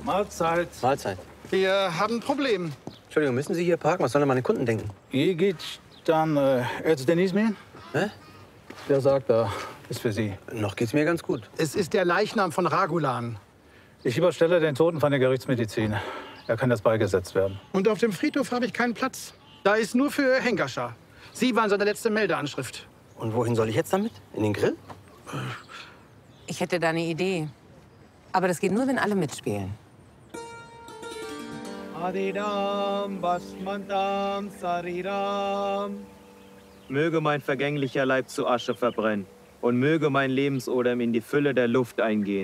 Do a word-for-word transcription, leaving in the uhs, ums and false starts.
Mahlzeit. Mahlzeit. Wir haben ein Problem. Entschuldigung, müssen Sie hier parken? Was sollen denn meine Kunden denken? Hier geht dann äh, Arzt Denis mir. Hä? Der sagt, da ist für Sie. Noch geht's mir ganz gut. Es ist der Leichnam von Ragulan. Ich überstelle den Toten von der Gerichtsmedizin. Er kann jetzt beigesetzt werden. Und auf dem Friedhof habe ich keinen Platz. Da ist nur für Henkerscher. Sie waren seine letzte Meldeanschrift. Und wohin soll ich jetzt damit? In den Grill? Ich hätte da eine Idee. Aber das geht nur, wenn alle mitspielen. Adidam, Basmantam, Sariram. Möge mein vergänglicher Leib zu Asche verbrennen und möge mein Lebensodem in die Fülle der Luft eingehen.